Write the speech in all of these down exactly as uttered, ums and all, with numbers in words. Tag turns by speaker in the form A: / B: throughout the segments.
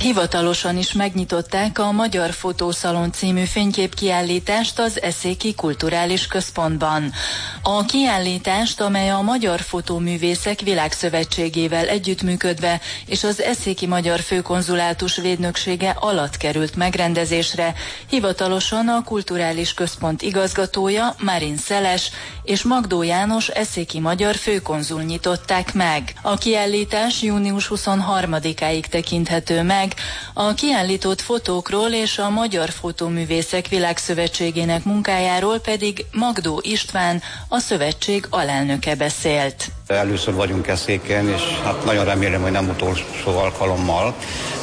A: Hivatalosan is megnyitották a Magyar Fotószalon című fényképkiállítást az Eszéki Kulturális Központban. A kiállítást, amely a Magyar Fotóművészek Világszövetségével együttműködve és az Eszéki Magyar Főkonzulátus védnöksége alatt került megrendezésre, hivatalosan a Kulturális Központ igazgatója Márin Szeles és Magdó János eszéki magyar főkonzul nyitották meg. A kiállítás június huszonharmadikáig tekinthető meg. A kiállított fotókról és a Magyar Fotóművészek Világszövetségének munkájáról pedig Magdó István, a szövetség alelnöke beszélt.
B: Először vagyunk Eszéken, és hát nagyon remélem, hogy nem utolsó alkalommal.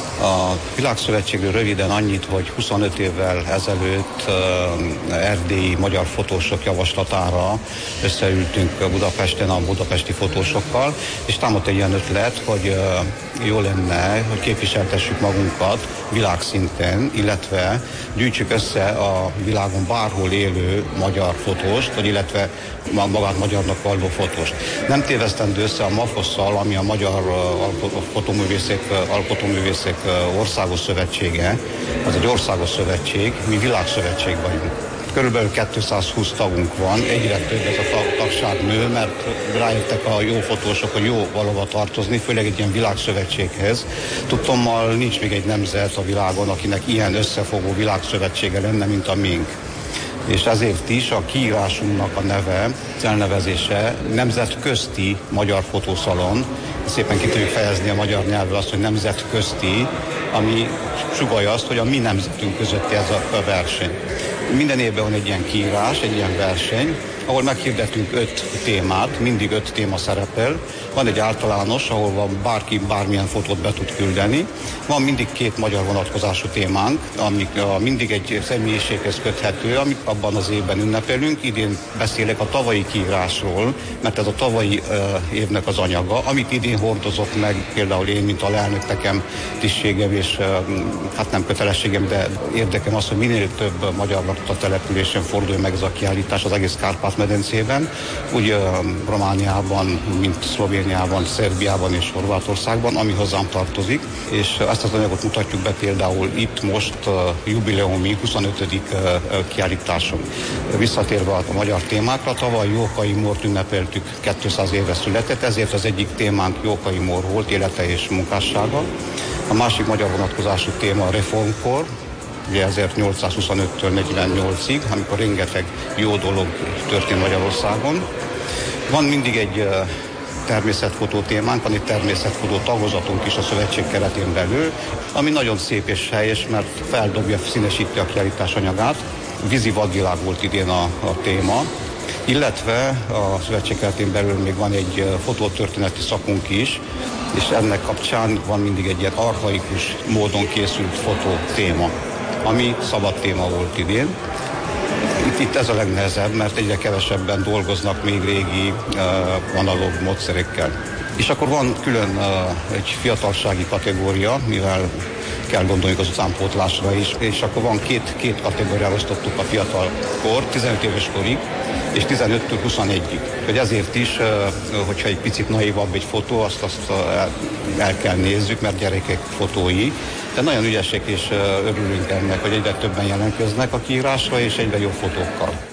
B: A Világszövetségről röviden annyit, hogy huszonöt évvel ezelőtt uh, erdélyi magyar fotósok javaslatára összeültünk Budapesten a budapesti fotósokkal, és támadt egy ilyen ötlet, hogy uh, jó lenne, hogy képviseltessük magunkat világszinten, illetve gyűjtsük össze a világon bárhol élő magyar fotóst, vagy illetve magát magyarnak valló fotóst. Nem tévesztendő össze a MAFOS-szal, ami a Magyar Fotóművészek, Alkotóművészek Országos Szövetsége, az egy országos szövetség, mi világszövetség vagyunk. Körülbelül kétszázhúsz tagunk van, egyre több ez a tag, tagság nő, mert rájöttek a jó fotósok, hogy jó valahova tartozni, főleg egy ilyen világszövetséghez. Tudtommal nincs még egy nemzet a világon, akinek ilyen összefogó világszövetsége lenne, mint a miénk. És ezért is a kiírásunknak a neve, az elnevezése Nemzetközti Magyar Fotószalon. Szépen ki tudjuk fejezni a magyar nyelvvel azt, hogy nemzetközti, ami sugallja azt, hogy a mi nemzetünk közötti ez a verseny. Minden évben van egy ilyen kiírás, egy ilyen verseny, ahol meghirdetünk öt témát, mindig öt téma szerepel. Van egy általános, ahol van bárki bármilyen fotót be tud küldeni. Van mindig két magyar vonatkozású témánk, amik mindig egy személyiséghez köthető, amit abban az évben ünnepelünk. Idén beszélek a tavalyi kiírásról, mert ez a tavalyi uh, évnek az anyaga, amit idén hordozok meg, például én, mint alelnök, nekem tisztségem, és uh, hát nem kötelességem, de érdekem az, hogy minél több magyar lakott a településen forduljon meg ez a kiállítás az egész Kárpát-medencében, úgy uh, Romániában, mint Szlovéniában, Szerbiában és Horvátországban, ami hozzám tartozik, és ezt az anyagot mutatjuk be például itt most uh, jubileumi huszonötödik Uh, kiállításon. Visszatérve a magyar témákra, tavaly Jókai Mórt ünnepeltük, kétszáz éve született, ezért az egyik témánk Jókai Mór volt, élete és munkássága. A másik magyar vonatkozású téma a reformkor, ugye ezernyolcszázhuszonöttől negyvennyolcig, amikor rengeteg jó dolog történt Magyarországon. Van mindig egy uh, természetfotó témánk, van egy természetfotó tagozatunk is a szövetség keretén belül, ami nagyon szép és helyes, mert feldobja, színesíti a kiállítás anyagát. Vízi vadvilág volt idén a, a téma, illetve a szövetség keretén belül még van egy fotótörténeti szakunk is, és ennek kapcsán van mindig egy ilyen archaikus módon készült fotó téma, ami szabad téma volt idén. Itt, itt ez a legnehezebb, mert egyre kevesebben dolgoznak még régi uh, analóg módszerekkel. És akkor van külön uh, egy fiatalsági kategória, mivel kell gondolni az utánpótlásra is, és akkor van két, két kategóriára osztottuk a fiatal kor, tizenöt éves korig, és tizenöttől huszonegyig. Hogy ezért is, hogyha egy picit naivabb egy fotó, azt, azt el kell nézzük, mert gyerekek fotói. De nagyon ügyesek, és örülünk ennek, hogy egyre többen jelentkeznek a kiírásra, és egyre jobb fotókkal.